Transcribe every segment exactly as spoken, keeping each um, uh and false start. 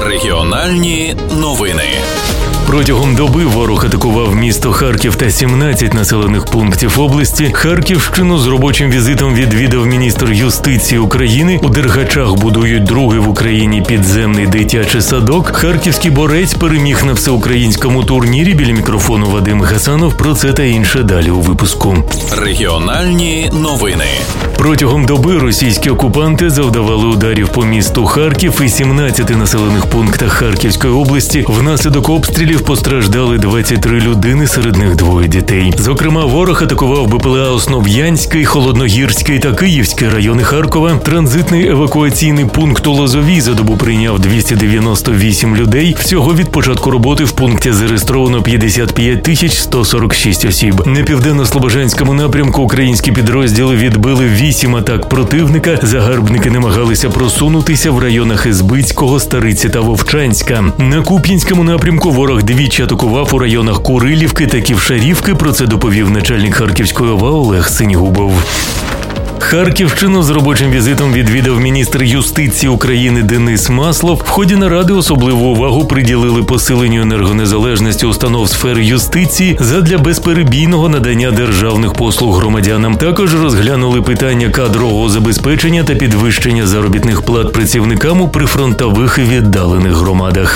Регіональні новини. Протягом доби ворог атакував місто Харків та сімнадцять населених пунктів області. Харківщину з робочим візитом відвідав міністр юстиції України. У Дергачах будують другий в Україні підземний дитячий садок. Харківський борець переміг на всеукраїнському турнірі. Біля мікрофону Вадим Гасанов. Про це та інше далі у випуску. Регіональні новини. Протягом доби російські окупанти завдавали ударів по місту Харків і сімнадцяти населених пунктах Харківської області. Внаслідок обстрілів постраждали двадцять три людини, серед них двоє дітей. Зокрема, ворог атакував БПЛА Основ'янський, Холодногірський та Київський райони Харкова. Транзитний евакуаційний пункт у Лозовій за добу прийняв двісті дев'яносто вісім людей. Всього від початку роботи в пункті зареєстровано п'ятдесят п'ять тисяч сто сорок шість осіб. На південно-слобожанському напрямку українські підрозділи відбили вісім атак противника. Загарбники намагалися просунутися в районах Ізбицького, Стариці та Вовчанська. На Куп'янському напрямку ворог двічі атакував у районах Курилівки та Ківшарівки. Про це доповів начальник Харківської ОВА Олег Синігубов. Харківщину з робочим візитом відвідав міністр юстиції України Денис Маслов. В ході наради особливу увагу приділили посиленню енергонезалежності установ сфери юстиції задля безперебійного надання державних послуг громадянам. Також розглянули питання кадрового забезпечення та підвищення заробітних плат працівникам у прифронтових і віддалених громадах.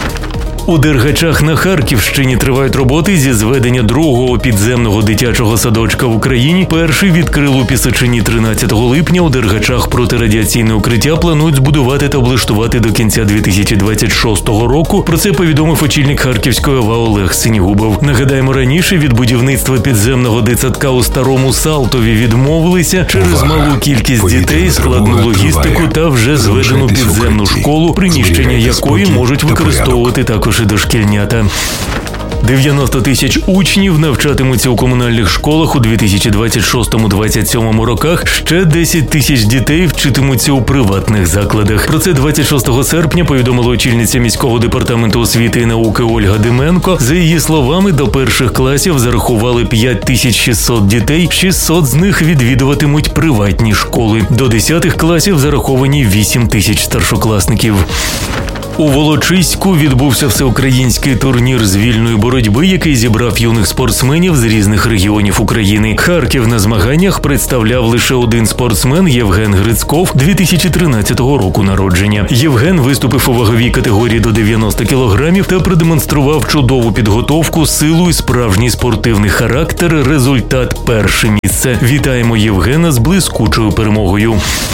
У Дергачах на Харківщині тривають роботи зі зведення другого підземного дитячого садочка в Україні. Перший відкрили у Пісочині тринадцятого липня. У Дергачах протирадіаційне укриття планують збудувати та облаштувати до кінця дві тисячі двадцять шостого року. Про це повідомив очільник Харківської ОВА Олег Синігубов. Нагадаємо, раніше від будівництва підземного дитсадка у Старому Салтові відмовилися через малу кількість дітей, складну логістику та вже зведену підземну школу, приміщення якої можуть використовувати також і дошкільнята. дев'яносто тисяч учнів навчатимуться у комунальних школах у дві тисячі двадцять шостому - двадцять сьомому роках. Ще десять тисяч дітей вчитимуться у приватних закладах. Про це двадцять шостого серпня повідомила очільниця міського департаменту освіти і науки Ольга Дименко. За її словами, до перших класів зарахували п'ять тисяч шістсот дітей, шістсот з них відвідуватимуть приватні школи. До десятих класів зараховані вісім тисяч старшокласників. У Волочиську відбувся всеукраїнський турнір з вільної боротьби, який зібрав юних спортсменів з різних регіонів України. Харків на змаганнях представляв лише один спортсмен – Євген Грицьков, дві тисячі тринадцятого року народження. Євген виступив у ваговій категорії до дев'яносто кілограмів та продемонстрував чудову підготовку, силу і справжній спортивний характер. Результат – перше місце. Вітаємо Євгена з блискучою перемогою.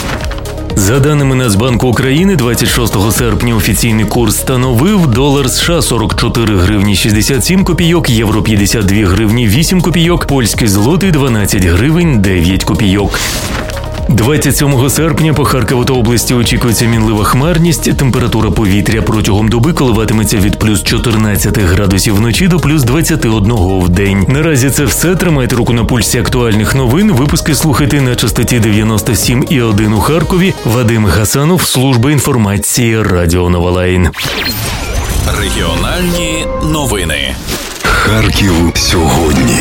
За даними Нацбанку України, двадцять шостого серпня офіційний курс становив долар США сорок чотири гривні шістдесят сім копійок, євро п'ятдесят дві гривні вісім копійок, польський злотий дванадцять гривень дев'ять копійок. двадцять сьомого серпня по Харкову та області очікується мінлива хмарність. Температура повітря протягом доби коливатиметься від плюс чотирнадцяти градусів вночі до плюс двадцяти одного в день. Наразі це все. Тримайте руку на пульсі актуальних новин. Випуски слухайте на частоті дев'яносто сім і один у Харкові. Вадим Гасанов, служба інформації Радіо Новолайн. Регіональні новини. Харків сьогодні.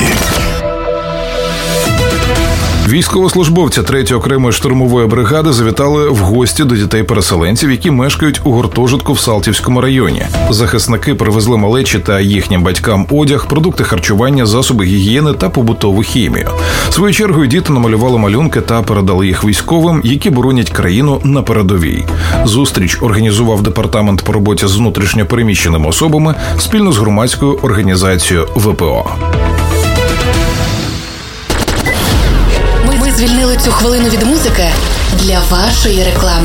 Військовослужбовці третьої окремої штурмової бригади завітали в гості до дітей-переселенців, які мешкають у гуртожитку в Салтівському районі. Захисники привезли малечі та їхнім батькам одяг, продукти харчування, засоби гігієни та побутову хімію. Своєю чергою діти намалювали малюнки та передали їх військовим, які боронять країну на передовій. Зустріч організував департамент по роботі з внутрішньо переміщеними особами спільно з громадською організацією ВПО. Звільнили цю хвилину від музики для вашої реклами.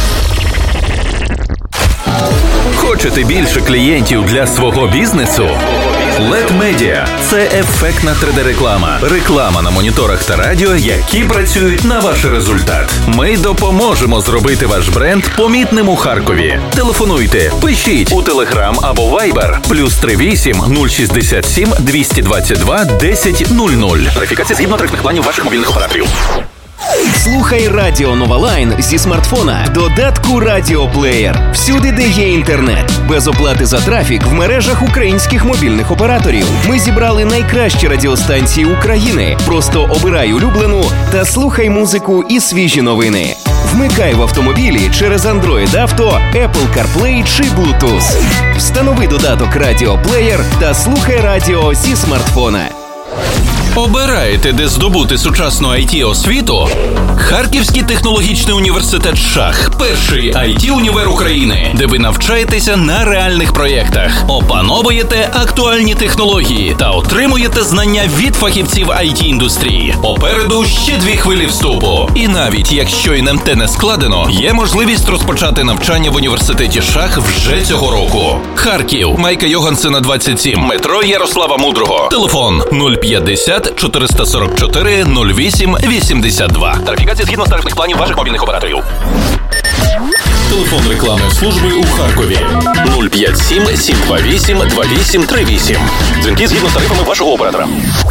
Хочете більше клієнтів для свого бізнесу? лед Media – це ефектна три де-реклама. Реклама на моніторах та радіо, які працюють на ваш результат. Ми допоможемо зробити ваш бренд помітним у Харкові. Телефонуйте, пишіть у Telegram або Viber плюс три вісім нуль шістдесят сім двісті двадцять два десять нуль нуль. Верифікація згідно тарифних планів ваших мобільних операторів. Слухай Радіо Новолайн зі смартфона. Додатку Радіоплеєр. Всюди, де є інтернет. Без оплати за трафік в мережах українських мобільних операторів. Ми зібрали найкращі радіостанції України. Просто обирай улюблену та слухай музику і свіжі новини. Вмикай в автомобілі через Android Auto, Apple CarPlay чи Bluetooth. Встанови додаток «Радіоплеєр» та слухай радіо зі смартфона. Обираєте, де здобути сучасну ай ті-освіту? Харківський технологічний університет «Шах» – перший ай ті-універ України, де ви навчаєтеся на реальних проєктах, опановуєте актуальні технології та отримуєте знання від фахівців ай ті-індустрії. Попереду ще дві хвилі вступу. І навіть якщо ен ем те не складено, є можливість розпочати навчання в університеті «Шах» вже цього року. Харків, Майка Йогансена, двадцять сім, метро Ярослава Мудрого. Телефон нуль п'ятдесят чотириста сорок чотири нуль вісім вісімдесят два. Тарифікація згідно з тарифних планів ваших мобільних операторів. Телефон рекламної служби у Харкові нуль п'ять сім сім два вісім два вісім три вісім. Дзвінки згідно з тарифами вашого оператора.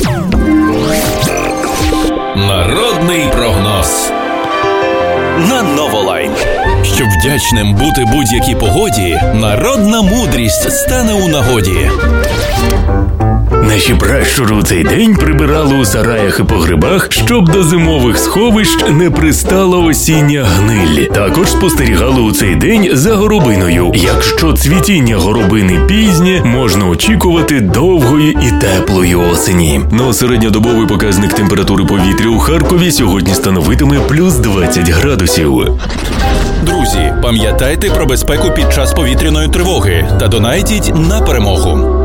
Народний прогноз на Новолайн. Щоб вдячним бути будь-якій погоді, народна мудрість стане у нагоді. Наші пращури у цей день прибирали у сараях і погребах, щоб до зимових сховищ не пристала осіння гниль. Також спостерігали у цей день за горобиною. Якщо цвітіння горобини пізнє, можна очікувати довгої і теплої осені. Но середньодобовий показник температури повітря у Харкові сьогодні становитиме плюс двадцять градусів. Друзі, пам'ятайте про безпеку під час повітряної тривоги та донайтіть на перемогу.